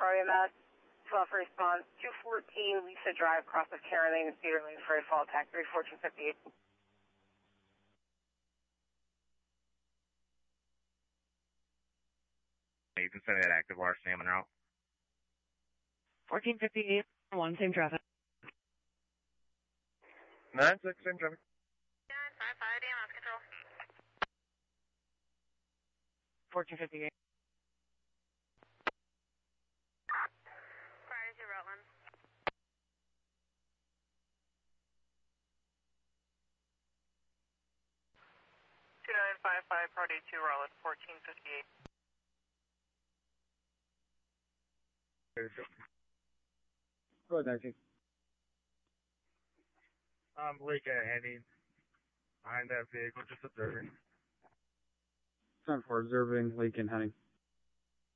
RMS, 12 response, 214 Lisa Drive, cross of Karen Lane and Cedar Lane for a fall attack, 31458. You can send that active water salmon route. 1458, 1, same traffic. 9-6, same traffic. 955, DMS control. 1458. Priority to Rutland. Priority to Rutland, 1458. Go ahead, 19. Lake at Henning. Behind that vehicle, just observing. Time for observing Lake and Henning.